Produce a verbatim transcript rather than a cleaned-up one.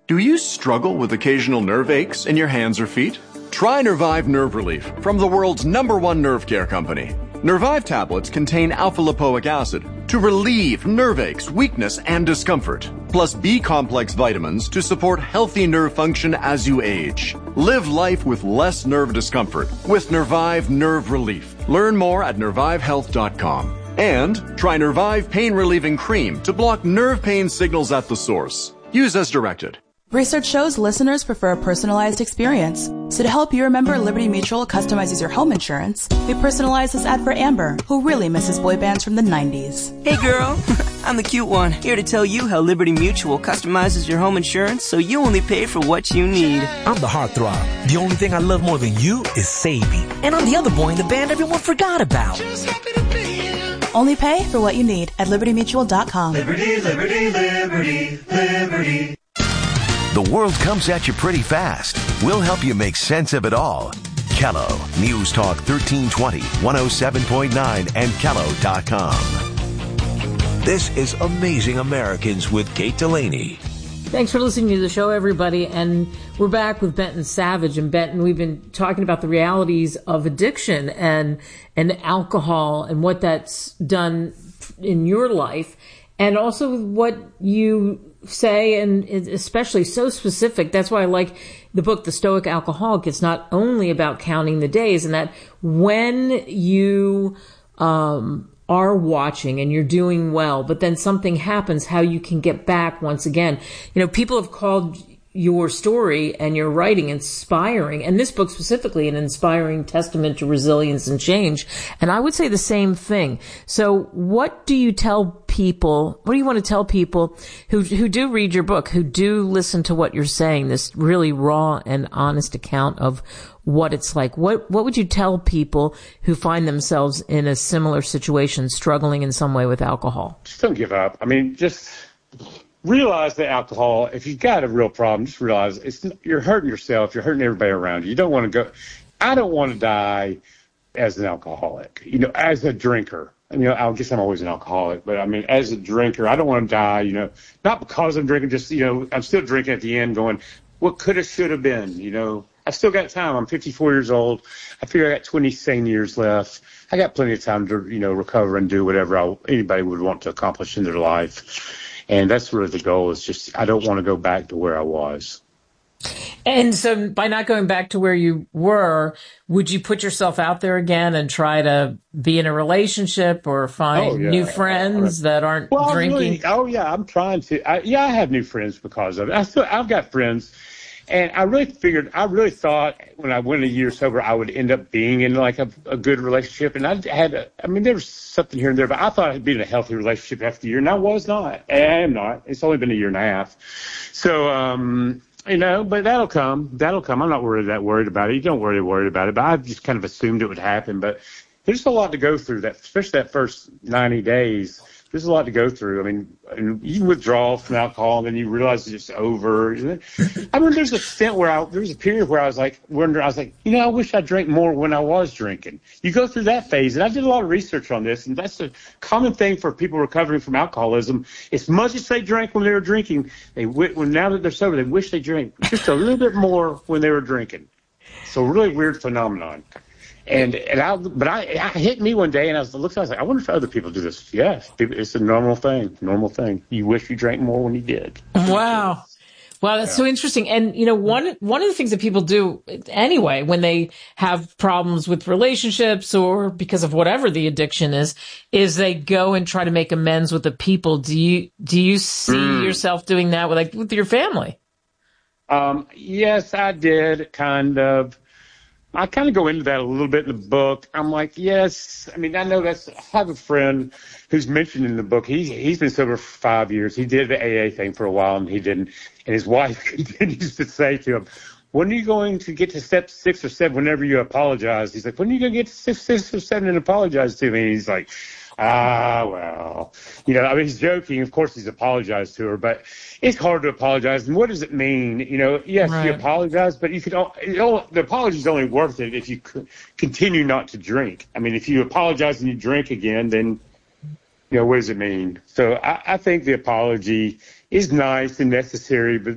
Do you struggle with occasional nerve aches in your hands or feet? Try Nervive Nerve Relief from the world's number one nerve care company. Nervive tablets contain alpha-lipoic acid to relieve nerve aches, weakness, and discomfort, plus B-complex vitamins to support healthy nerve function as you age. Live life with less nerve discomfort with Nervive Nerve Relief. Learn more at nervive health dot com. And try Nervive Pain Relieving Cream to block nerve pain signals at the source. Use as directed. Research shows listeners prefer a personalized experience. So to help you remember, Liberty Mutual customizes your home insurance. We personalized this ad for Amber, who really misses boy bands from the nineties. Hey girl, I'm the cute one, here to tell you how Liberty Mutual customizes your home insurance so you only pay for what you need. I'm the heartthrob. The only thing I love more than you is Sadie. And I'm the other boy in the band everyone forgot about. Just happy to be here. Only pay for what you need at liberty mutual dot com. Liberty, liberty, liberty, liberty. The world comes at you pretty fast. We'll help you make sense of it all. Kello, News Talk thirteen twenty, one oh seven point nine, and kello dot com. This is Amazing Americans with Kate Delaney. Thanks for listening to the show, everybody. And we're back with Benton Savage. And Benton, we've been talking about the realities of addiction and, and alcohol and what that's done in your life. And also what you say, and especially so specific. That's why I like the book, The Stoic Alcoholic. It's not only about counting the days, and that when you um, are watching and you're doing well, but then something happens, how you can get back once again. You know, people have called your story and your writing inspiring, and this book specifically an inspiring testament to resilience and change. And I would say the same thing. So what do you tell people, what do you want to tell people who who do read your book, who do listen to what you're saying, this really raw and honest account of what it's like? What what would you tell people who find themselves in a similar situation, struggling in some way with alcohol? Just don't give up. I mean, just realize that alcohol, if you've got a real problem, just realize it's you're hurting yourself, you're hurting everybody around you. You don't want to go. I don't want to die as an alcoholic, you know, as a drinker. You know, I guess I'm always an alcoholic, but I mean, as a drinker, I don't want to die, you know, not because I'm drinking, just, you know, I'm still drinking at the end going, what could have, should have been, you know. I still got time. I'm fifty-four years old. I figure I got twenty sane years left. I got plenty of time to, you know, recover and do whatever I, anybody would want to accomplish in their life. And that's really the goal, is just I don't want to go back to where I was. And so by not going back to where you were, would you put yourself out there again and try to be in a relationship or find oh, yeah. new friends that aren't well, drinking? Really, oh, yeah, I'm trying to. I, yeah, I have new friends because of it. I still, I've got friends. And I really figured, I really thought when I went a year sober, I would end up being in like a, a good relationship. And I had, a, I mean, there was something here and there, but I thought I'd be in a healthy relationship after the year, and I was not. I am not. It's only been a year and a half. So, um, you know, but that'll come. That'll come. I'm not worried that worried about it. You don't worry worried about it, but I just kind of assumed it would happen. But there's a lot to go through, that, especially that first ninety days. There's a lot to go through. I mean, and you withdraw from alcohol, and then you realize it's just over. I mean, there's a stint where I, there was a period where I was like, wondering, I was like, you know, I wish I drank more when I was drinking. You go through that phase, and I did a lot of research on this, and that's a common thing for people recovering from alcoholism. As much as they drank when they were drinking, they when now that they're sober, they wish they drank just a little bit more when they were drinking. So really weird phenomenon. And and I, but I, it hit me one day, and I was looked. I was like, I wonder if other people do this. Yes, it's a normal thing. Normal thing. You wish you drank more when you did. Wow, wow, that's yeah. so interesting. And you know, one one of the things that people do anyway when they have problems with relationships or because of whatever the addiction is, is they go and try to make amends with the people. Do you do you see mm. yourself doing that with like with your family? Um, yes, I did, kind of. I kind of go into that a little bit in the book. I'm like, yes. I mean, I know that's, I have a friend who's mentioned in the book. He's, he's been sober for five years. He did the A A thing for a while, and he didn't. And his wife continues to say to him, when are you going to get to step six or seven whenever you apologize? He's like, when are you going to get to six, six or seven and apologize to me? And he's like, ah, well, you know, I mean, he's joking. Of course, he's apologized to her, but it's hard to apologize. And what does it mean? You know, yes, right. you apologize, but you could, you know, the apology is only worth it if you continue not to drink. I mean, if you apologize and you drink again, then, you know, what does it mean? So I, I think the apology is nice and necessary, but